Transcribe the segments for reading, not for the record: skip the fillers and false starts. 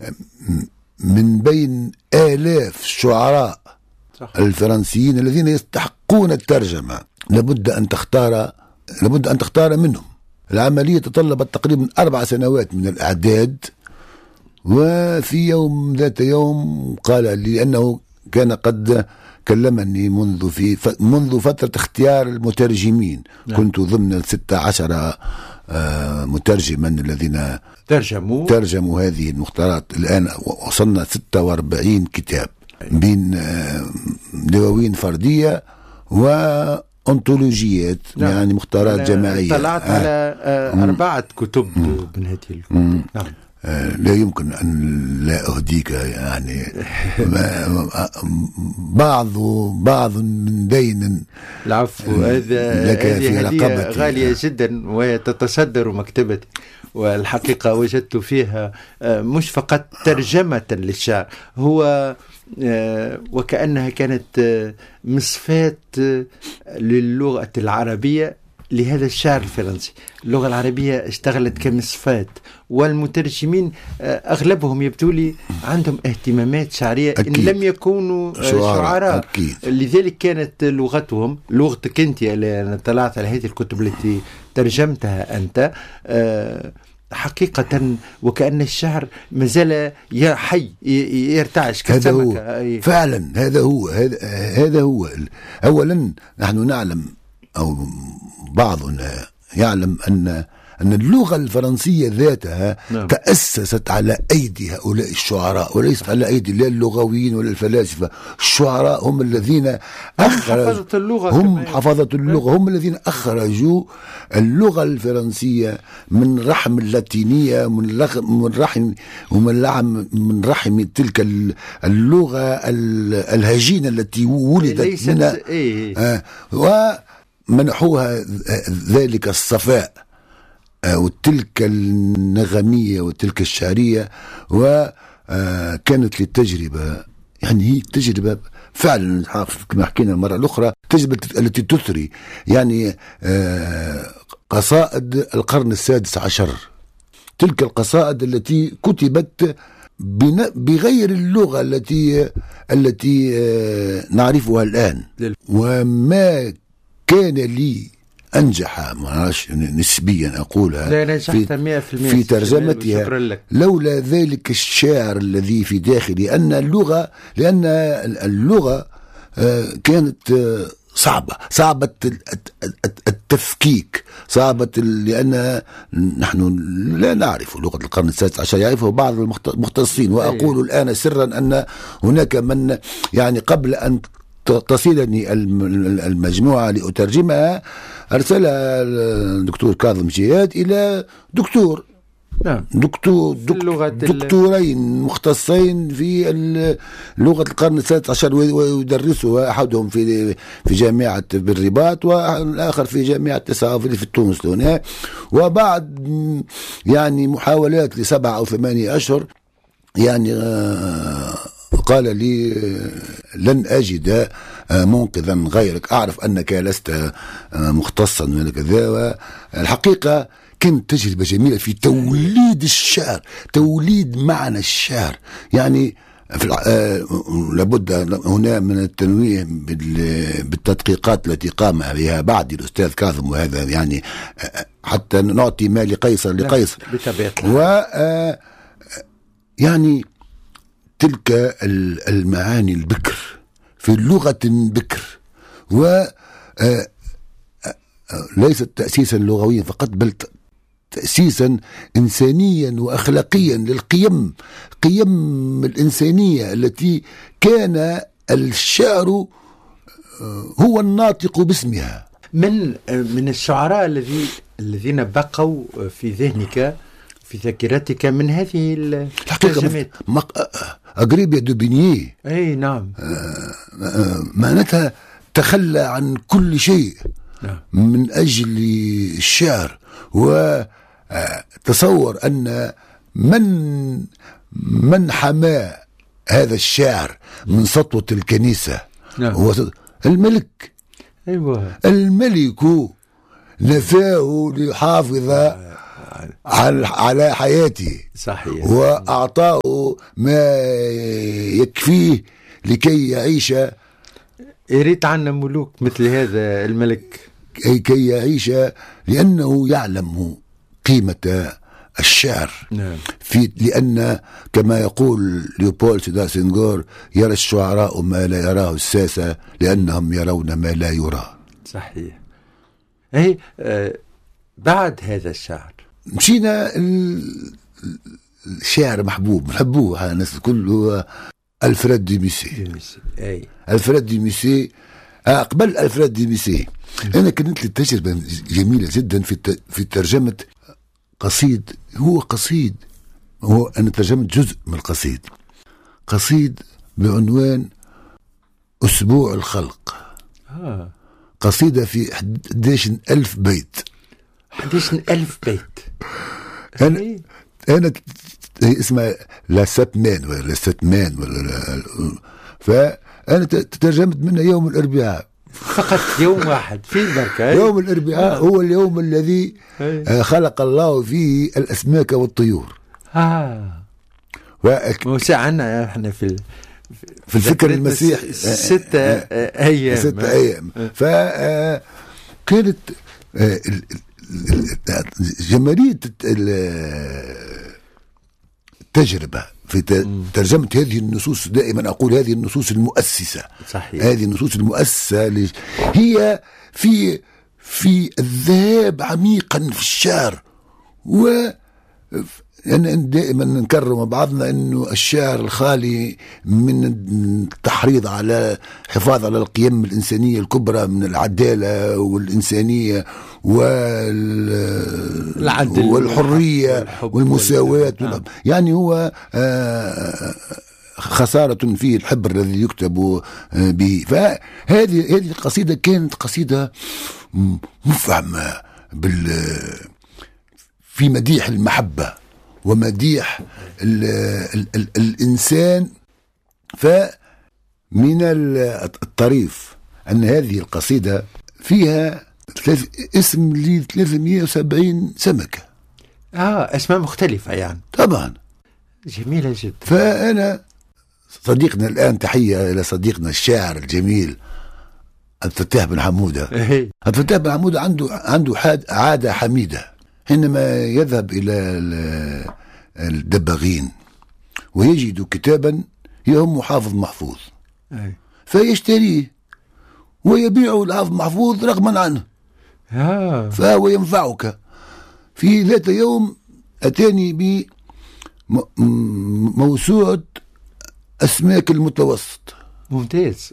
من بين آلاف الشعراء الفرنسيين الذين يستحقون الترجمة لابد أن تختار منهم. العملية تطلبت تقريبا 4 سنوات من الإعداد. وفي ذات يوم قال لي أنه كان قد كلمني منذ فترة اختيار المترجمين. كنت ضمن 16 مترجما الذين ترجموا هذه المختارات. الآن وصلنا 46 كتاب بين دواوين فردية وأنطولوجيات، يعني مختارات جماعية. طلعت على 4 كتب من هذه الكتب. نعم. لا يمكن أن لا أهديك يعني بعض من دين. العفو، هذه هدية غالية جدا وتتصدر مكتبتي. والحقيقة وجدت فيها مش فقط ترجمة للشعر، هو وكأنها كانت مصفات للغة العربية لهذا الشعر الفرنسي. اللغة العربية اشتغلت كمصفات، والمترجمين أغلبهم يبدو لي عندهم اهتمامات شعرية أكيد. إن لم يكونوا شعراء أكيد. لذلك كانت لغتهم لغتك أنت. أنا طلعت على هذه الكتب التي ترجمتها أنت حقيقة وكأن الشعر مازال حي يرتعش كالسمكة. فعلا هذا هو. أولا نحن نعلم أو بعضنا يعلم أن اللغة الفرنسية ذاتها تأسست على أيدي هؤلاء الشعراء، وليست على أيدي لا اللغويين ولا الفلاسفة. الشعراء هم الذين حفظة اللغة، هم الذين أخرجوا اللغة الفرنسية من رحم اللاتينية، من رحم تلك اللغة الهجينة التي ولدت منها، ومنحوها ذلك الصفاء وتلك النغمية وتلك الشعرية. وكانت للتجربة، يعني هي تجربة فعلا كما حكينا المرة الأخرى، تجربة التي تثري يعني قصائد القرن 16. تلك القصائد التي كتبت بغير اللغة التي نعرفها الآن. وما كان لي أنجح نسبيا أقولها في ترجمتها لولا ذلك الشعر الذي في داخلي. لأن اللغة كانت صعبة التفكيك، صعبة لأن نحن لا نعرف لغة القرن 16، يعرفه بعض المختصين. وأقول الآن سرا أن هناك من يعني قبل أن تصلني المجموعة لأترجمها أرسلها الدكتور كاظم جياد إلى دكتورين مختصين في لغة القرن 16، ويدرسها أحدهم في جامعة بالرباط والآخر في جامعة 9 في تونس هنا. وبعد يعني محاولات ل7 أو 8 أشهر يعني قال لي لن أجد منقذا غيرك، أعرف أنك لست مختصا من كذا. والحقيقة كانت تجربة جميلة في توليد الشعر، توليد معنى الشعر. يعني لابد هنا من التنويه بالتدقيقات التي قام بها بعد الأستاذ كاظم، وهذا يعني حتى نعطي ما لقيصر لقيصر. و يعني تلك المعاني البكر في اللغة بكر، وليست تأسيسا لغويا فقط، بل تأسيسا إنسانيا وأخلاقيا للقيم، قيم الإنسانية التي كان الشعر هو الناطق باسمها. من الشعراء الذين بقوا في ذهنك في ذاكرتك من هذه الترجمات أغريبيا دوبينيي. أي نعم. معناتها تخلى عن كل شيء من أجل الشعر. وتصور أن من حمى هذا الشعر من سطوة الكنيسة هو الملك. أيوة. الملك نفاه ليحافظ على حياتي. صحيح. وأعطاه ما يكفيه لكي يعيش. يريد عنا ملوك مثل هذا الملك كي يعيش، لأنه يعلم قيمة الشعر. نعم. لأن كما يقول ليوبولد سيدار سينغور: يرى الشعراء ما لا يراه الساسة لأنهم يرون ما لا يرى. صحيح. أي بعد هذا الشعر مشينا الشاعر محبوب نحبوه الناس الكل، هو ألفريد دي ميسي. ألفريد دي ميسي. قبل ألفريد دي ميسي أنا كانت لي تجربة جميلة جدا في ترجمة قصيد. هو أنا ترجمت جزء من قصيد بعنوان أسبوع الخلق. قصيدة في 11,000 بيت. 11,000 بيت. أنا اسمها لا ساتمان ولا فأنا ترجمت منها يوم الأربعاء. فقط يوم واحد في البركة. يوم الأربعاء هو اليوم الذي خلق الله فيه الأسماك والطيور. وسعنا احنا في الفكر المسيح 6 أيام. 6 أيام. فكانت جمالية التجربة في ترجمة هذه النصوص. دائما أقول هذه النصوص المؤسسة. صحيح. هذه النصوص المؤسسة هي في الذهاب عميقا في الشعر. يعني دائما نكرر بعضنا أنه الشعر الخالي من التحريض على الحفاظ على القيم الإنسانية الكبرى من العدالة والإنسانية والحرية والمساواة. يعني هو خسارة فيه الحبر الذي يكتب به. فهذه القصيدة كانت قصيدة مفعمة في مديح المحبة ومديح الإنسان. فمن الطريف أن هذه القصيدة فيها اسم ل 370 سمكة. أسماء مختلفة يعني. طبعا جميلة جدا. فأنا صديقنا الآن، تحية إلى صديقنا الشاعر الجميل عبد الفتاح بن حمودة. عبد الفتاح بن حمودة عنده عادة حميدة. حينما يذهب إلى الدباغين ويجد كتابا يهم حافظ محفوظ فيشتريه ويبيعه الحافظ محفوظ رغما عنه. فهو ينفعك. في ذات يوم أتاني بموسوعة أسماك المتوسط. ممتاز.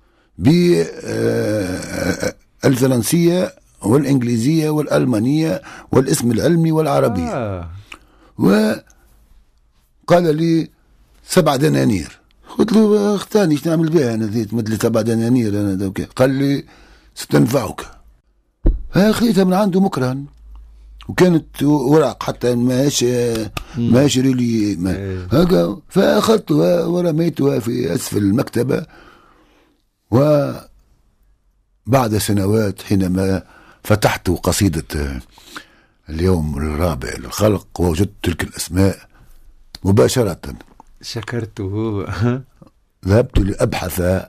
بالفرنسية والإنجليزية والألمانية والاسم العلمي والعربية. وقال لي 7 دنانير. قلت له اختاني ايش نعمل بها انا ذيت مثل 7 دنانير انا دوكا. قال لي ستنفعك. فاخذتها من عنده مكرها وكانت ورق حتى ماهيش ريلي هكا. فاخذتها ورميتها في اسفل المكتبة. وبعد سنوات حينما فتحت قصيدة اليوم الرابع للخلق ووجدت تلك الأسماء مباشرة شكرته. ذهبت لأبحث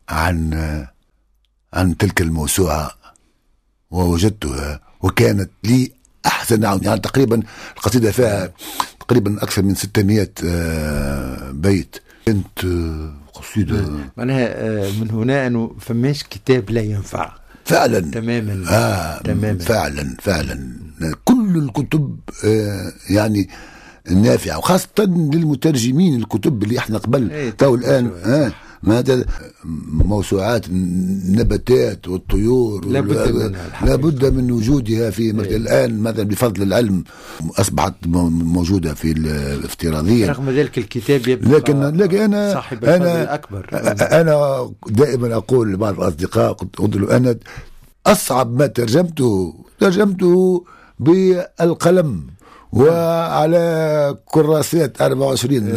عن تلك الموسوعة ووجدتها وكانت لي أحسن. يعني تقريبا القصيدة فيها تقريبا أكثر من 600 بيت. كانت قصيدة معناها من هنا أنه فماش كتاب لا ينفع فعلا. تماما. تماما. فعلا كل الكتب يعني نافعة، وخاصة للمترجمين الكتب اللي احنا قبل تو الآن ماذا موسوعات النباتات والطيور لابد من وجودها في الآن مثلا بفضل العلم أصبحت موجودة في الافتراضية. رغم ذلك الكتاب يبقى لكن أنا صاحب الفضل الأكبر. أنا دائما أقول لبعض الأصدقاء قلت له أنا أصعب ما ترجمته بالقلم وعلى كراسات 24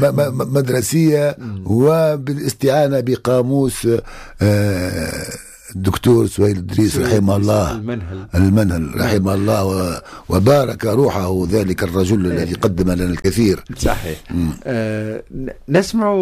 مدرسية وبالاستعانة بقاموس الدكتور سهيل إدريس رحمه الله، المنهل رحمه الله وبارك روحه ذلك الرجل الذي قدم لنا الكثير. صحيح. نسمع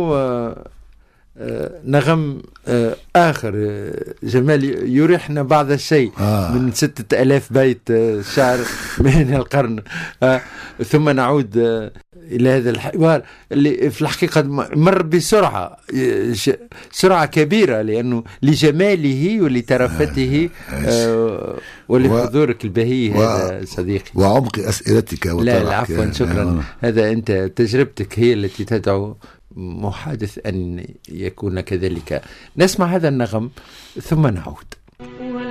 نغم آخر جمال يريحنا بعض الشيء من 6000 بيت شعر من القرن، ثم نعود إلى هذا الحوار اللي في الحقيقة مر بسرعة، سرعة كبيرة، لأنه لجماله ولترفته ولحضورك البهي هذا صديقي وعمق أسئلتك. لا عفوا، شكرا. هذا أنت تجربتك هي التي تدعو محادث أن يكون كذلك. نسمع هذا النغم ثم نعود.